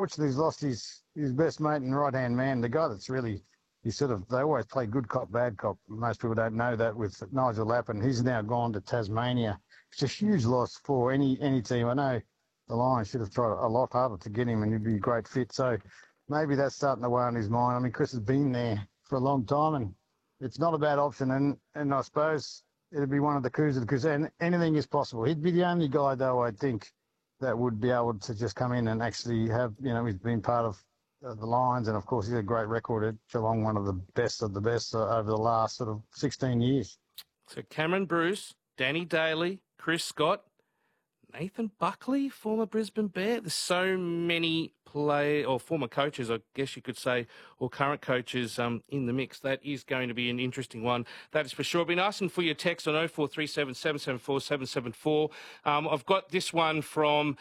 unfortunately, he's lost his best mate and right-hand man, the guy that's really, they always play good cop, bad cop. Most people don't know that with Nigel Lappin. He's now gone to Tasmania. It's a huge loss for any team. I know the Lions should have tried a lot harder to get him, and he'd be a great fit. So maybe that's starting to weigh on his mind. I mean, Chris has been there for a long time, and it's not a bad option. And I suppose it'd be one of the coups of the coups. And anything is possible. He'd be the only guy, though, I think, that would be able to just come in and actually have, he's been part of the Lions, and of course he's a great record at Geelong, one of the best over the last sort of 16 years. So Cameron Bruce, Danny Daly, Chris Scott, Nathan Buckley, former Brisbane Bear. There's so many former coaches, I guess you could say, or current coaches in the mix. That is going to be an interesting one. That is for sure. I've been asking for your text on 0437 774 774. I've got this one from...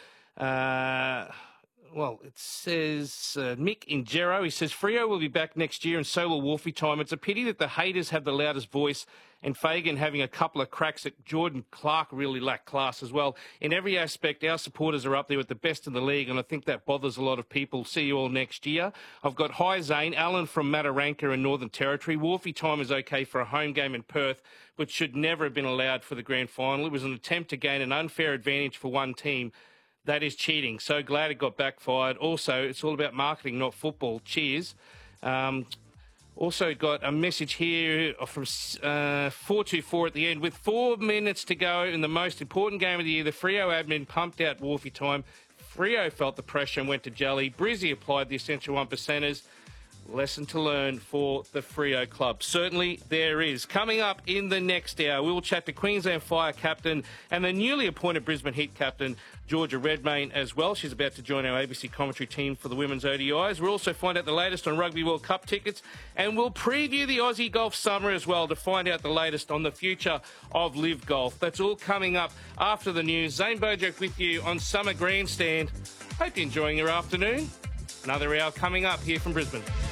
it says Mick in Gero. He says, Freo will be back next year and so will Wolfie time. It's a pity that the haters have the loudest voice and Fagan having a couple of cracks at Jordan Clark really lacked class as well. In every aspect, our supporters are up there with the best in the league, and I think that bothers a lot of people. See you all next year. I've got Hi Zane, Alan from Mataranka in Northern Territory. Wolfie time is okay for a home game in Perth, but should never have been allowed for the grand final. It was an attempt to gain an unfair advantage for one team. That is cheating. So glad it got backfired. Also, it's all about marketing, not football. Cheers. Also got a message here from 424 at the end. With 4 minutes to go in the most important game of the year, the Freo admin pumped out Wolfie time. Freo felt the pressure and went to jelly. Brizzy applied the essential 1%ers. Lesson to learn for the Freo club. Certainly there is. Coming up in the next hour, we will chat to Queensland Fire captain and the newly appointed Brisbane Heat captain, Georgia Redmayne, as well. She's about to join our ABC commentary team for the women's ODIs. We'll also find out the latest on Rugby World Cup tickets, and we'll preview the Aussie Golf Summer as well to find out the latest on the future of Live Golf. That's all coming up after the news. Zane Bojoke with you on Summer Grandstand. Hope you're enjoying your afternoon. Another hour coming up here from Brisbane.